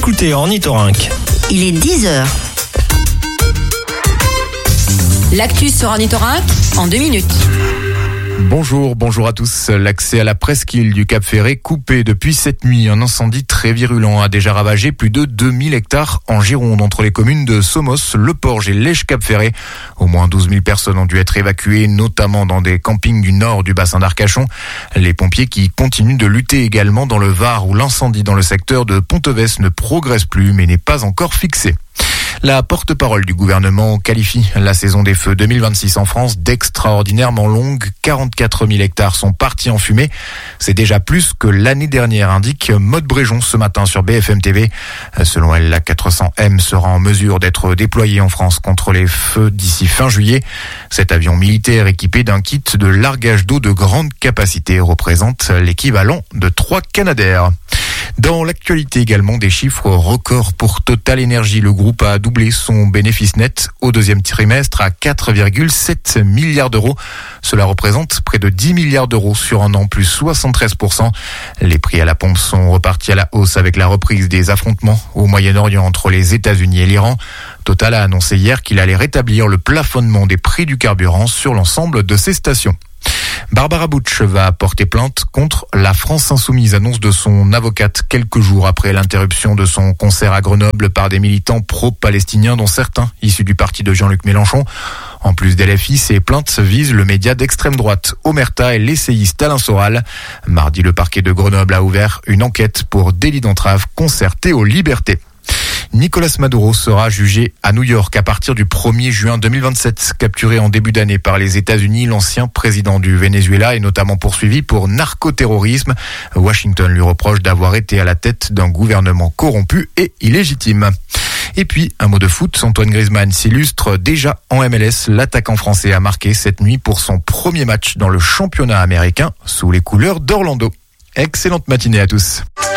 écoutez Ornithorynque. Il est 10h. L'actu sur Ornithorynque en 2 minutes. Bonjour à tous. L'accès à la presqu'île du Cap Ferret coupé depuis cette nuit. Un incendie très virulent a déjà ravagé plus de 2000 hectares en Gironde entre les communes de Somos, Le Porge et Lèche-Cap Ferret. Au moins 12 000 personnes ont dû être évacuées, notamment dans des campings du nord du bassin d'Arcachon. Les pompiers qui continuent de lutter également dans le Var où l'incendie dans le secteur de Ponteves ne progresse plus mais n'est pas encore fixé. La porte-parole du gouvernement qualifie la saison des feux 2026 en France d'extraordinairement longue. 44 000 hectares sont partis en fumée. C'est déjà plus que l'année dernière, indique Maude Bréjon ce matin sur BFM TV. Selon elle, la 400M sera en mesure d'être déployée en France contre les feux d'ici fin juillet. Cet avion militaire équipé d'un kit de largage d'eau de grande capacité représente l'équivalent de 3 Canadair. Dans l'actualité également, des chiffres records pour Total Energy. Le groupe a doublé son bénéfice net au deuxième trimestre à 4,7 milliards d'euros. Cela représente près de 10 milliards d'euros sur un an, plus 73%. Les prix à la pompe sont repartis à la hausse avec la reprise des affrontements au Moyen-Orient entre les États-Unis et l'Iran. Total a annoncé hier qu'il allait rétablir le plafonnement des prix du carburant sur l'ensemble de ses stations. Barbara Butch va porter plainte contre la France Insoumise, annonce de son avocate quelques jours après l'interruption de son concert à Grenoble par des militants pro-palestiniens, dont certains issus du parti de Jean-Luc Mélenchon. En plus d'LFI, ces plaintes visent le média d'extrême droite Omerta et l'essayiste Alain Soral. Mardi, le parquet de Grenoble a ouvert une enquête pour délit d'entrave concerté aux libertés. Nicolas Maduro sera jugé à New York à partir du 1er juin 2027. Capturé en début d'année par les États-Unis, l'ancien président du Venezuela est notamment poursuivi pour narcoterrorisme. Washington lui reproche d'avoir été à la tête d'un gouvernement corrompu et illégitime. Et puis, un mot de foot, Antoine Griezmann s'illustre déjà en MLS. L'attaquant français a marqué cette nuit pour son premier match dans le championnat américain sous les couleurs d'Orlando. Excellente matinée à tous.